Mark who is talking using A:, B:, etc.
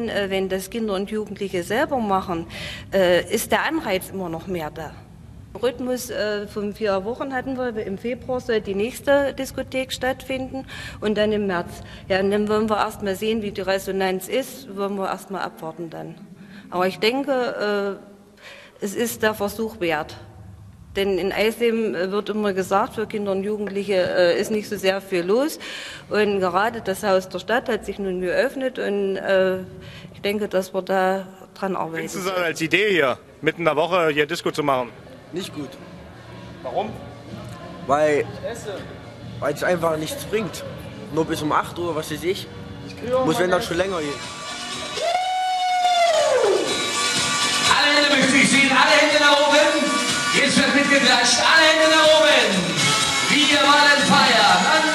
A: Vereinen, wenn das Kinder und Jugendliche selber machen, ist der Anreiz immer noch mehr da. Rhythmus von 4 Wochen hatten wir. Im Februar soll die nächste Diskothek stattfinden und dann im März. Ja, und dann wollen wir erst mal sehen, wie die Resonanz ist, wollen wir erst mal abwarten dann. Aber ich denke, es ist der Versuch wert. Denn in Eisleben wird immer gesagt, für Kinder und Jugendliche ist nicht so sehr viel los. Und gerade das Haus der Stadt hat sich nun geöffnet und ich denke, dass wir da dran arbeiten.
B: Findest du es als Idee hier, mitten in der Woche hier Disco zu machen?
C: Nicht gut.
B: Warum?
C: Weil es einfach nichts bringt. Nur bis um 8 Uhr, was weiß ich. Muss wenn dann schon länger gehen.
D: Alle Hände möchte ich sehen, alle Hände nach oben. Jetzt wird mitgeklatscht, alle Hände nach oben. Wir wollen feiern.